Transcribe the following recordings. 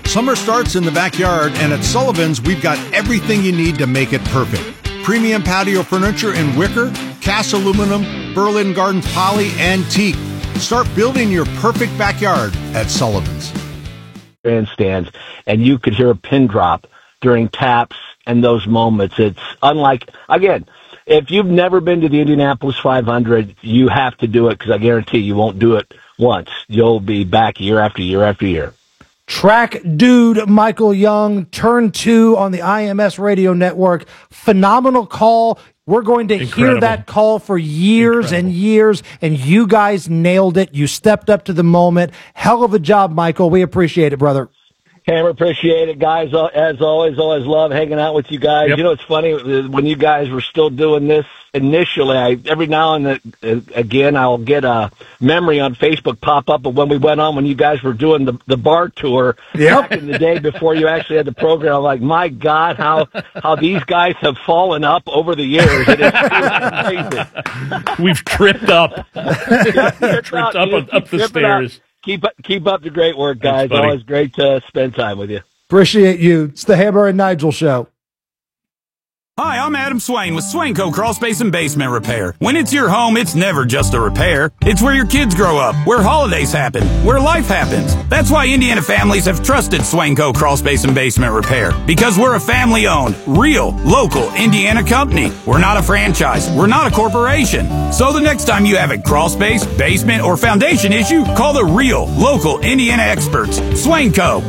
Summer starts in the backyard, and at Sullivan's, we've got everything you need to make it perfect. Premium patio furniture in wicker, cast aluminum, Berlin Gardens poly, and teak. Start building your perfect backyard at Sullivan's. Bandstands, and you could hear a pin drop during taps and those moments. It's unlike, again, if you've never been to the Indianapolis 500, you have to do it, because I guarantee you won't do it once. You'll be back year after year after year. Track dude Michael Young, turn 2 on the IMS radio network. Phenomenal call. We're going to hear that call for years and years, and you guys nailed it. You stepped up to the moment. Hell of a job, Michael. We appreciate it, brother. Hammer, appreciate it, guys. As always love hanging out with you guys. Yep. You know, it's funny, when you guys were still doing this initially, every now and again, I'll get a memory on Facebook pop up of when we went on, when you guys were doing the bar tour back in the day before you actually had the program. I'm like, my God, how these guys have fallen up over the years. It is amazing. We've tripped up. tripped up the stairs. Keep up the great work, guys. Thanks, always great to spend time with you. Appreciate you. It's the Hammer and Nigel Show. Hi, I'm Adam Swain with Swainco Crawl Space and Basement Repair. When it's your home, it's never just a repair. It's where your kids grow up, where holidays happen, where life happens. That's why Indiana families have trusted Swainco Crawl Space and Basement Repair. Because we're a family-owned, real, local Indiana company. We're not a franchise. We're not a corporation. So the next time you have a crawl space, basement, or foundation issue, call the real, local Indiana experts. Swainco,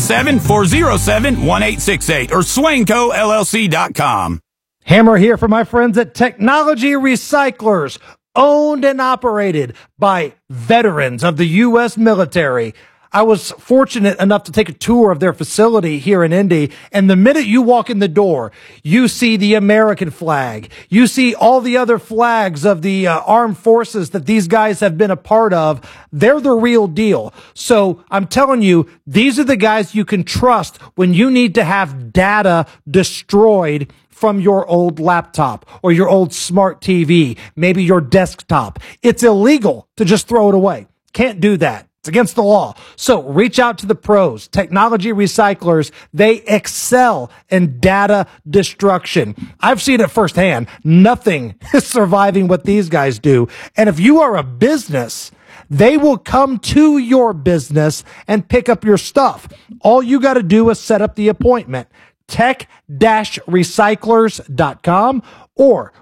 317-407-1868 or SwaincoLLC.com. Hammer here for my friends at Technology Recyclers, owned and operated by veterans of the U.S. military. I was fortunate enough to take a tour of their facility here in Indy, and the minute you walk in the door, you see the American flag. You see all the other flags of the armed forces that these guys have been a part of. They're the real deal. So I'm telling you, these are the guys you can trust when you need to have data destroyed from your old laptop or your old smart TV, maybe your desktop. It's illegal to just throw it away. Can't do that. It's against the law. So reach out to the pros, Technology Recyclers. They excel in data destruction. I've seen it firsthand. Nothing is surviving what these guys do. And if you are a business, they will come to your business and pick up your stuff. All you got to do is set up the appointment. Tech-recyclers.com or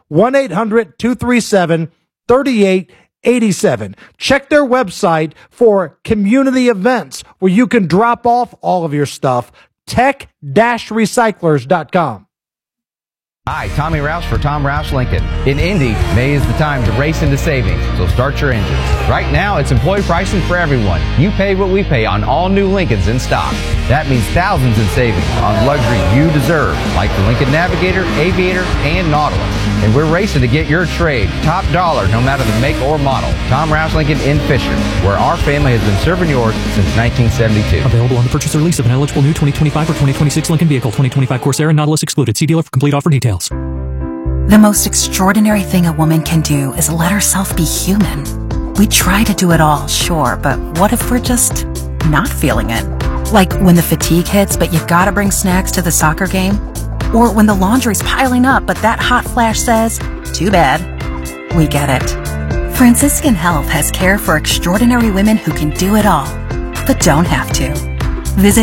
1-800-237-3887. Check their website for community events where you can drop off all of your stuff. Tech-recyclers.com. Hi, Tommy Rouse for Tom Rouse Lincoln. In Indy, May is the time to race into savings, so start your engines. Right now, it's employee pricing for everyone. You pay what we pay on all new Lincolns in stock. That means thousands in savings on luxury you deserve, like the Lincoln Navigator, Aviator, and Nautilus. And we're racing to get your trade top dollar no matter the make or model. Tom Rouse Lincoln in Fisher, where our family has been serving yours since 1972. Available on the purchase or lease of an eligible new 2025 or 2026 Lincoln vehicle. 2025 Corsair and Nautilus excluded. See dealer for complete offer details. The most extraordinary thing a woman can do is let herself be human. We try to do it all, sure, but what if we're just not feeling it? Like when the fatigue hits, but you gotta bring snacks to the soccer game? Or when the laundry's piling up, but that hot flash says, too bad. We get it. Franciscan Health has care for extraordinary women who can do it all, but don't have to. Visit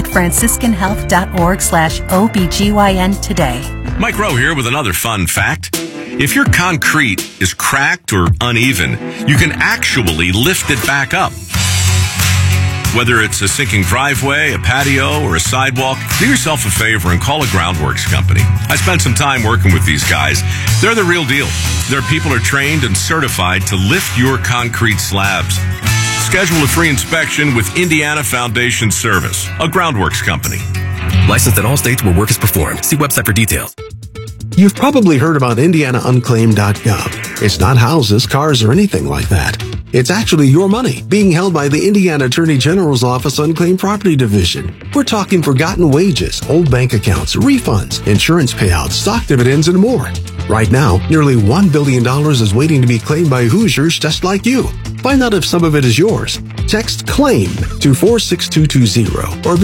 franciscanhealth.org/OBGYN today. Mike Rowe here with another fun fact. If your concrete is cracked or uneven, you can actually lift it back up. Whether it's a sinking driveway, a patio, or a sidewalk, do yourself a favor and call a Groundworks company. I spent some time working with these guys. They're the real deal. Their people are trained and certified to lift your concrete slabs. Schedule a free inspection with Indiana Foundation Service, a Groundworks company. Licensed in all states where work is performed. See website for details. You've probably heard about IndianaUnclaimed.gov. It's not houses, cars, or anything like that. It's actually your money being held by the Indiana Attorney General's Office Unclaimed Property Division. We're talking forgotten wages, old bank accounts, refunds, insurance payouts, stock dividends, and more. Right now, nearly $1 billion is waiting to be claimed by Hoosiers just like you. Find out if some of it is yours. Text CLAIM to 46220 or